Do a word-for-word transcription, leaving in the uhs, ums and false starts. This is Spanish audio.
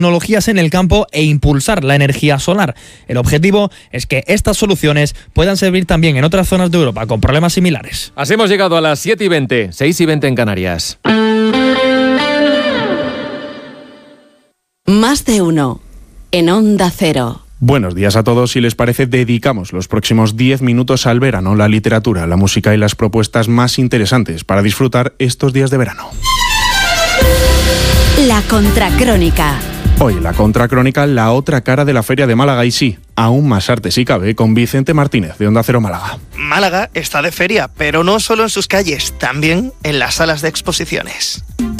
tecnologías en el campo e impulsar la energía solar. El objetivo es que estas soluciones puedan servir también en otras zonas de Europa con problemas similares. Así hemos llegado a las siete y veinte, seis y veinte en Canarias. Más de uno en Onda Cero. Buenos días a todos. Si les parece, dedicamos los próximos diez minutos al verano, la literatura, la música y las propuestas más interesantes para disfrutar estos días de verano. La Contracrónica. Hoy la Contracrónica, la otra cara de la Feria de Málaga, y sí, aún más arte si cabe, con Vicente Martínez de Onda Cero Málaga. Málaga está de feria, pero no solo en sus calles, también en las salas de exposiciones.